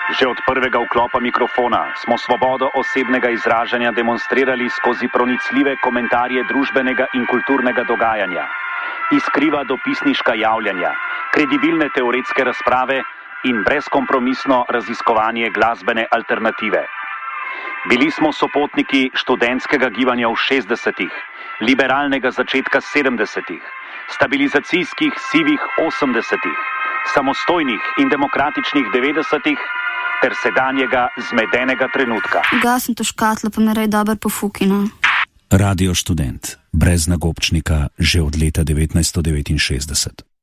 Že od prvega vklopa mikrofona smo svobodo osebnega izražanja demonstrirali skozi pronicljive komentarje družbenega in kulturnega dogajanja, iskriva dopisniška javljanja, kredibilne teoretske razprave in brezkompromisno raziskovanje glasbene alternative. Bili smo sopotniki študentskega gibanja v 60-ih, liberalnega začetka 70-ih, stabilizacijskih sivih 80-ih, samostojnih in demokratičnih 90-ih ter sedanjega zmedenega trenutka. Ugasni to škatlo, pa me raj dober pofuki, no. Radio Študent, brez nagobčnika, že od leta 1969.